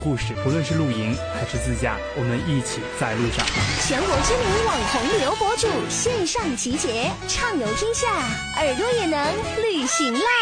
故事不论是露营还是自驾，我们一起在路上。 全国知名网红旅游博主线上集结，畅游天下，耳朵也能旅行啦！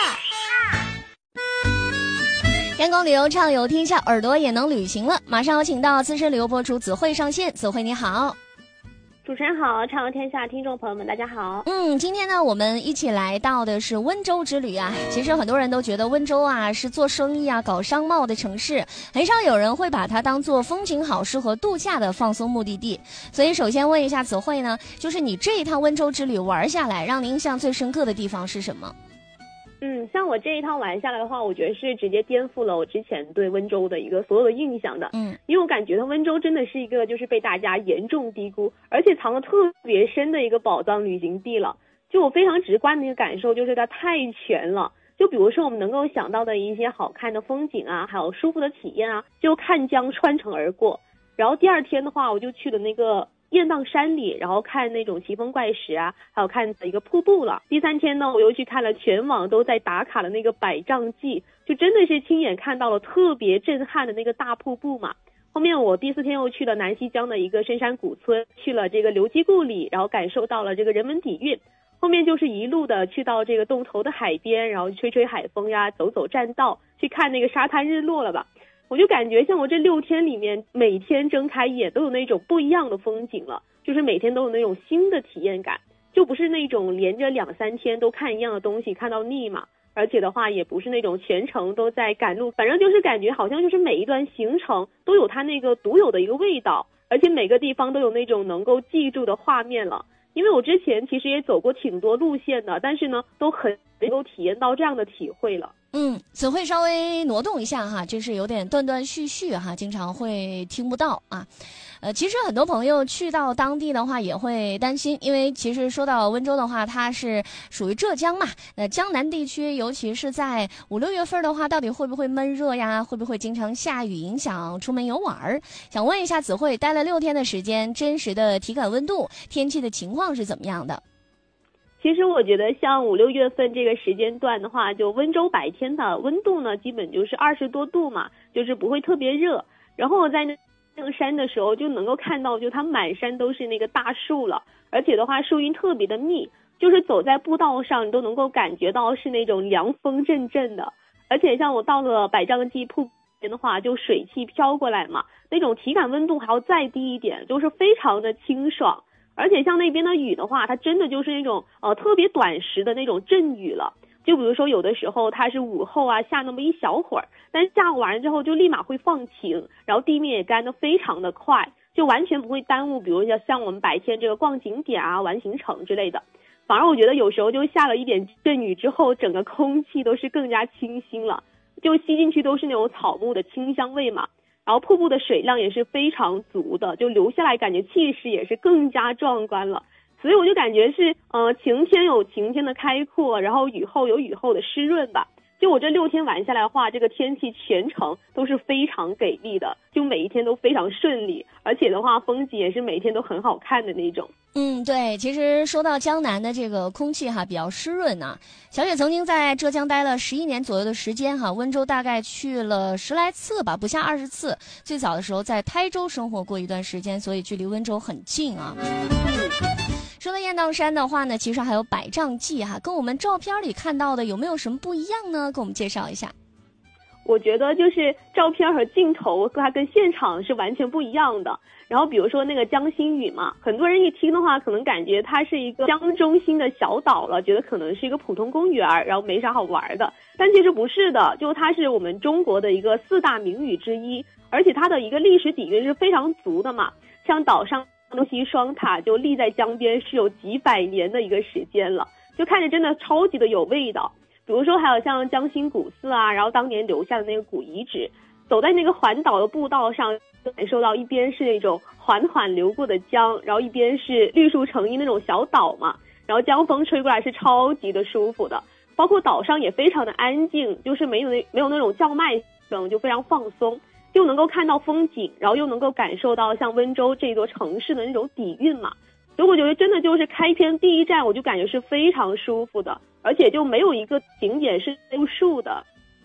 阳光旅游畅游天下，耳朵也能旅行了。马上有请到资深旅游博主子慧上线。子慧你好。 主持人好，畅游天下听众朋友们大家好。 今天呢我们一起来到的是温州之旅啊。其实很多人都觉得温州啊是做生意啊搞商贸的城市，很少有人会把它当做风景好适合度假的放松目的地。所以首先问一下子慧呢，就是你这一趟温州之旅玩下来，让您印象最深刻的地方是什么？ 像我这一趟玩下来的话，我觉得是直接颠覆了我之前对温州的一个所有的印象的。因为我感觉它温州真的是一个就是被大家严重低估，而且藏得特别深的一个宝藏旅行地了。就我非常直观的一个感受就是它太全了。就比如说我们能够想到的一些好看的风景啊，还有舒服的体验啊，就看江穿城而过。然后第二天的话，我就去了那个雁荡山里，然后看那种奇峰怪石啊，还有看一个瀑布了。第三天呢，我又去看了全网都在打卡的那个百丈记，就真的是亲眼看到了特别震撼的那个大瀑布嘛。后面我第四天又去了南溪江的一个深山古村，去了这个刘基故里，然后感受到了这个人文底蕴。后面就是一路的去到这个洞头的海边，然后吹吹海风呀，走走栈道，去看那个沙滩日落了吧。我就感觉像我这6天里面，每天睁开眼都有那种不一样的风景了，就是每天都有那种新的体验感，就不是那种连着2、3天都看一样的东西看到腻嘛。而且的话也不是那种全程都在赶路，反正就是感觉好像就是每一段行程都有它那个独有的一个味道，而且每个地方都有那种能够记住的画面了。因为我之前其实也走过挺多路线的，但是呢都很能够体验到这样的体会了。 子慧稍微挪动一下哈，就是有点断断续续哈，经常会听不到啊。其实很多朋友去到当地的话也会担心，因为其实说到温州的话，它是属于浙江嘛，江南地区，尤其是在5、6月份的话，到底会不会闷热呀？会不会经常下雨影响出门游玩？想问一下子慧，待了6天的时间，真实的体感温度、天气的情况是怎么样的？ 其实我觉得像5、6月份这个时间段的话，就温州白天的温度呢，基本就是20多度嘛，就是不会特别热。然后我在那个山的时候就能够看到，就它满山都是那个大树了，而且的话树荫特别的密，就是走在步道上你都能够感觉到是那种凉风阵阵的。而且像我到了百丈记瀑布的话，就水汽飘过来嘛，那种体感温度还要再低一点，就是非常的清爽。而且像那边的雨的话，它真的就是那种特别短时的那种阵雨了。就比如说有的时候它是午后啊下那么一小会儿，但是下完之后就立马会放晴，然后地面也干得非常的快，就完全不会耽误比如像我们白天这个逛景点啊玩行程之类的。反而我觉得有时候就下了一点阵雨之后，整个空气都是更加清新了，就吸进去都是那种草木的清香味嘛。然后瀑布的水量也是非常足的，就流下来感觉气势也是更加壮观了。所以我就感觉是晴天有晴天的开阔，然后雨后有雨后的湿润吧。就我这6天玩下来的话，这个天气全程都是非常给力的，就每一天都非常顺利，而且的话风景也是每天都很好看的那种。 对，其实说到江南的这个空气哈比较湿润啊，小雪曾经在浙江待了11年左右的时间哈，温州大概去了10来次吧，不下20次。最早的时候在台州生活过一段时间，所以距离温州很近啊。说到雁荡山的话呢，其实还有百丈记哈，跟我们照片里看到的有没有什么不一样呢？给我们介绍一下。 我觉得就是照片和镜头它跟现场是完全不一样的。然后比如说那个江心屿嘛，很多人一听的话可能感觉它是一个江中心的小岛了，觉得可能是一个普通公园，然后没啥好玩的。但其实不是的，就它是我们中国的一个4大名屿之一，而且它的一个历史底蕴是非常足的嘛。像岛上东西双塔就立在江边是有几百年的一个时间了，就看着真的超级的有味道。比如说还有像江心古寺啊，然后当年留下的那个古遗址，走在那个环岛的步道上，感受到一边是那种缓缓流过的江，然后一边是绿树成荫那种小岛嘛，然后江风吹过来是超级的舒服的。包括岛上也非常的安静，就是没有那种叫卖声，就非常放松，又能够看到风景，然后又能够感受到像温州这座城市的那种底蕴嘛。所以我觉得真的就是开篇第一站我就感觉是非常舒服的，而且就没有一个景点是住宿的。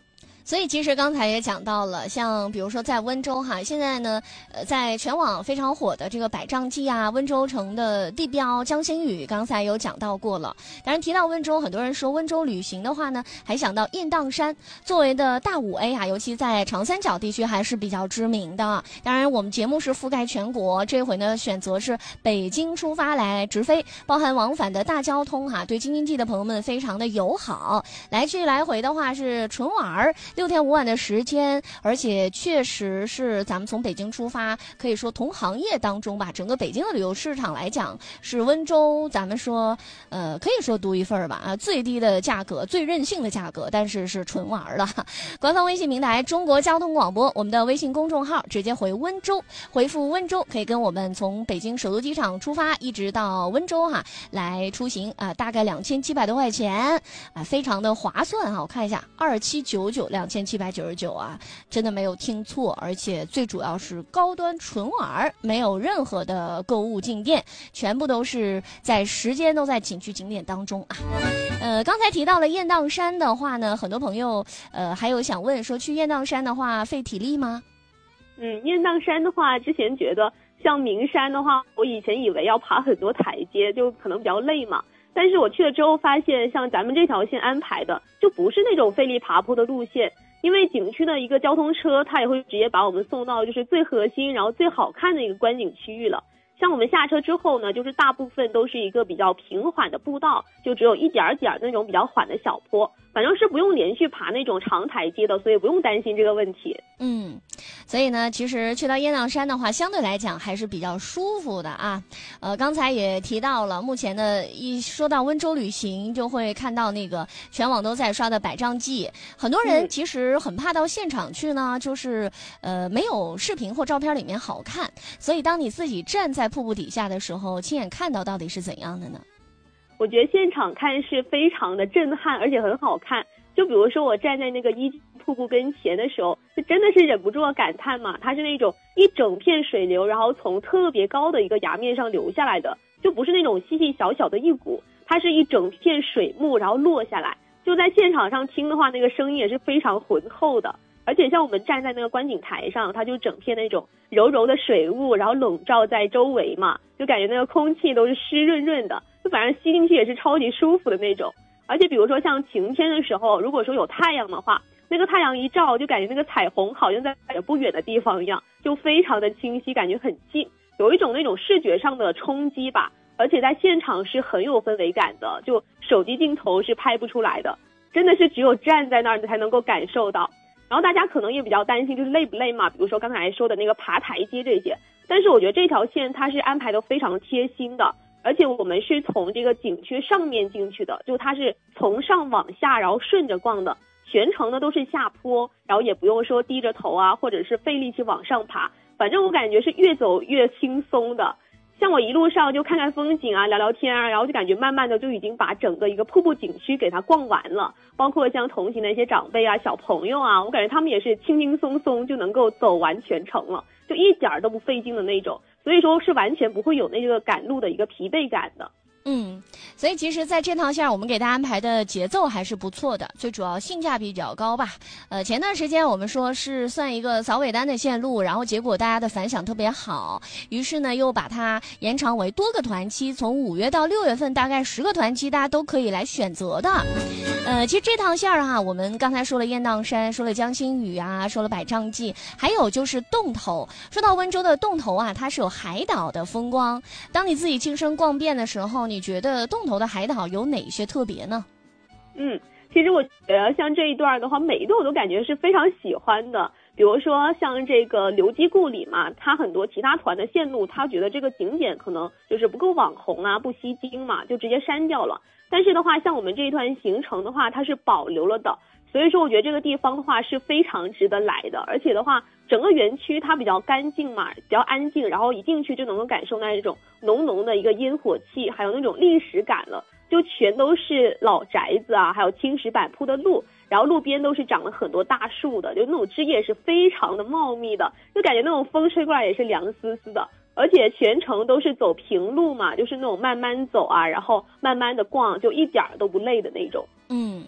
所以其实刚才也讲到了，像比如说在温州哈，现在呢，在全网非常火的这个百丈记啊，温州城的地标江心屿，刚才有讲到过了。当然提到温州，很多人说温州旅行的话呢，还想到雁荡山作为的大5A 啊，尤其在长三角地区还是比较知名的。当然我们节目是覆盖全国，这回呢选择是北京出发来直飞，包含往返的大交通哈，对京津冀的朋友们非常的友好。来去来回的话是纯玩6天5晚的时间，而且确实是咱们从北京出发，可以说同行业当中吧，整个北京的旅游市场来讲，是温州咱们说可以说独一份吧啊，最低的价格，最任性的价格，但是是纯玩了。官方微信平台中国交通广播，我们的微信公众号直接回温州，回复温州可以跟我们从北京首都机场出发，一直到温州哈来出行啊，大概2700多块钱啊，非常的划算哈。我看一下2799啊，真的没有听错，而且最主要是高端纯玩，没有任何的购物进店，全部都是在时间都在景区景点当中啊。刚才提到了雁荡山的话呢，很多朋友还有想问说，去雁荡山的话费体力吗？ 雁荡山的话，之前觉得像名山的话，我以前以为要爬很多台阶，就可能比较累嘛。但是我去了之后发现，像咱们这条线安排的就不是那种费力爬坡的路线，因为景区的一个交通车，它也会直接把我们送到就是最核心然后最好看的一个观景区域了。像我们下车之后呢，就是大部分都是一个比较平缓的步道，就只有一点点那种比较缓的小坡，反正是不用连续爬那种长台阶的，所以不用担心这个问题。 所以呢，其实去到雁荡山的话，相对来讲还是比较舒服的啊。刚才也提到了，目前的一说到温州旅行，就会看到那个全网都在刷的百丈记，很多人其实很怕到现场去呢，就是没有视频或照片里面好看，所以当你自己站在瀑布底下的时候，亲眼看到到底是怎样的呢？ 我觉得现场看是非常的震撼，而且很好看。就比如说我站在那个一瀑布跟前的时候，就真的是忍不住的感叹嘛，它是那种一整片水流，然后从特别高的一个崖面上流下来的，就不是那种细细小小的一股，它是一整片水幕然后落下来。就在现场上听的话，那个声音也是非常浑厚的。而且像我们站在那个观景台上，它就整片那种柔柔的水雾，然后笼罩在周围嘛，就感觉那个空气都是湿润润的，就反正吸进去也是超级舒服的那种。而且比如说像晴天的时候，如果说有太阳的话，那个太阳一照，就感觉那个彩虹好像在不远的地方一样，就非常的清晰，感觉很近，有一种那种视觉上的冲击吧。而且在现场是很有氛围感的，就手机镜头是拍不出来的，真的是只有站在那儿才能够感受到。然后大家可能也比较担心就是累不累嘛，比如说刚才说的那个爬台阶这些，但是我觉得这条线它是安排的非常贴心的，而且我们是从这个景区上面进去的，就它是从上往下然后顺着逛的，全程呢都是下坡，然后也不用说低着头啊，或者是费力气往上爬，反正我感觉是越走越轻松的。像我一路上就看看风景啊，聊聊天啊，然后就感觉慢慢的就已经把整个一个瀑布景区给它逛完了，包括像同行的一些长辈啊、小朋友啊，我感觉他们也是轻轻松松就能够走完全程了，就一点都不费劲的那种，所以说是完全不会有那个赶路的一个疲惫感的。 所以其实在这趟线我们给大家安排的节奏还是不错的，最主要性价比比较高吧。前段时间我们说是算一个扫尾单的线路，然后结果大家的反响特别好，于是呢又把它延长为多个团期，从5月到6月份大概10个团期大家都可以来选择的。其实这趟线哈，我们刚才说了雁荡山，说了江心屿啊，说了百丈记，还有就是洞头。说到温州的洞头啊，它是有海岛的风光，当你自己亲身逛遍的时候，你觉得洞头的海岛有哪些特别呢？ 其实我觉得像这一段的话，每一段我都感觉是非常喜欢的。比如说像这个刘基故里嘛，他很多其他团的线路，他觉得这个景点可能就是不够网红啊，不吸睛嘛，就直接删掉了。但是的话，像我们这一团行程的话，它是保留了的，所以说我觉得这个地方的话是非常值得来的。而且的话，整个园区它比较干净嘛，比较安静，然后一进去就能够感受那种浓浓的一个烟火气，还有那种历史感了。就全都是老宅子啊，还有青石板铺的路，然后路边都是长了很多大树的，就那种枝叶是非常的茂密的，就感觉那种风吹过来也是凉丝丝的。而且全程都是走平路嘛，就是那种慢慢走啊，然后慢慢的逛，就一点都不累的那种。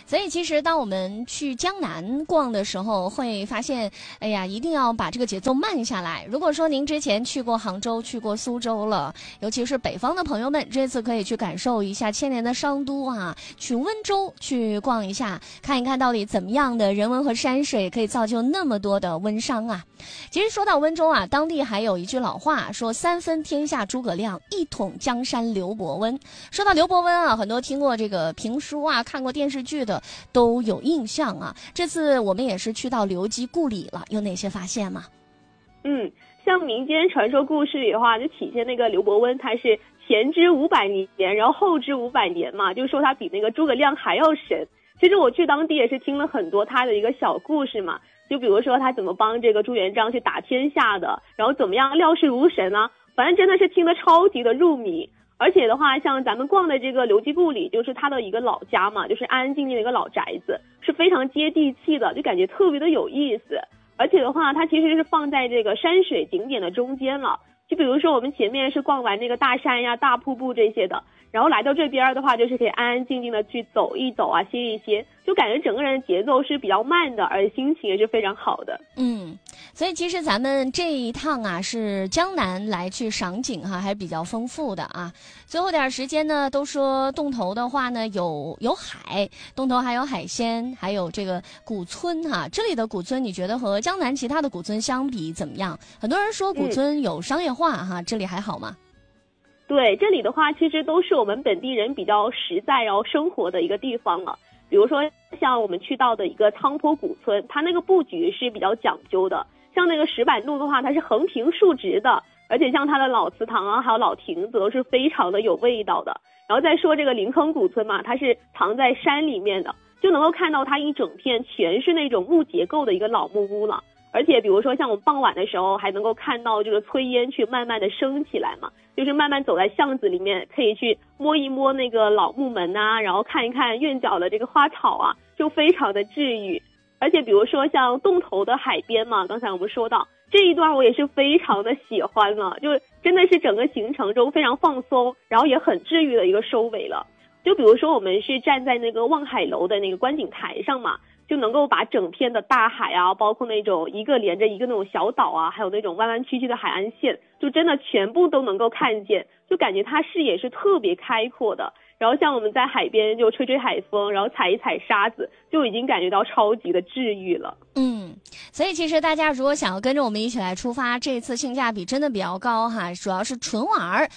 所以其实当我们去江南逛的时候，会发现，哎呀，一定要把这个节奏慢下来。如果说您之前去过杭州、去过苏州了，尤其是北方的朋友们，这次可以去感受一下千年的商都啊，去温州去逛一下，看一看到底怎么样的人文和山水可以造就那么多的温商啊。其实说到温州啊，当地还有一句老话说三分天下诸葛亮，一统江山刘伯温。说到刘伯温啊，很多听过这个评书啊，看过电视剧的都有印象啊。这次我们也是去到刘基故里了，有哪些发现吗？ 像民间传说故事里的话，就体现那个刘伯温他是前知500年，然后后知500年嘛，就说他比那个诸葛亮还要神。其实我去当地也是听了很多他的一个小故事嘛，就比如说他怎么帮这个朱元璋去打天下的，然后怎么样料事如神啊，反正真的是听得超级的入迷。而且的话，像咱们逛的这个刘基故里，就是他的一个老家嘛，就是安安静静的一个老宅子，是非常接地气的，就感觉特别的有意思。而且的话，它其实是放在这个山水景点的中间了。就比如说我们前面是逛完那个大山呀、大瀑布这些的，然后来到这边的话，就是可以安安静静的去走一走啊，歇一歇，就感觉整个人的节奏是比较慢的，而且心情也是非常好的。 所以其实咱们这一趟啊，是江南来去赏景哈，还比较丰富的啊。最后点时间呢，都说洞头的话呢，有海，洞头还有海鲜，还有这个古村哈。这里的古村，你觉得和江南其他的古村相比怎么样？很多人说古村有商业化哈，这里还好吗？ 对，这里的话其实都是我们本地人比较实在然后生活的一个地方了。比如说像我们去到的一个苍坡古村，它那个布局是比较讲究的。像那个石板路的话，它是横平竖直的，而且像它的老祠堂啊，还有老亭子都是非常的有味道的。然后再说这个临坑古村嘛，它是藏在山里面的，就能够看到它一整片全是那种木结构的一个老木屋了。而且比如说像我们傍晚的时候还能够看到这个炊烟去慢慢的升起来嘛，就是慢慢走在巷子里面，可以去摸一摸那个老木门啊，然后看一看院角的这个花草啊，就非常的治愈。而且比如说像洞头的海边嘛，刚才我们说到这一段我也是非常的喜欢了，就真的是整个行程中非常放松，然后也很治愈的一个收尾了。就比如说我们是站在那个望海楼的那个观景台上嘛，就能够把整片的大海啊，包括那种一个连着一个那种小岛啊，还有那种弯弯曲曲的海岸线，就真的全部都能够看见，就感觉它视野是特别开阔的。然后像我们在海边就吹吹海风，然后踩一踩沙子，就已经感觉到超级的治愈了。 所以其实大家如果想要跟着我们一起来出发，这次性价比真的比较高哈，主要是纯玩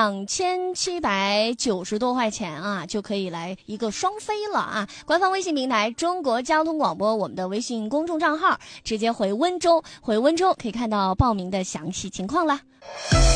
2790多块钱啊，就可以来一个双飞了啊！官方微信平台中国交通广播，我们的微信公众账号，直接回温州可以看到报名的详细情况啦。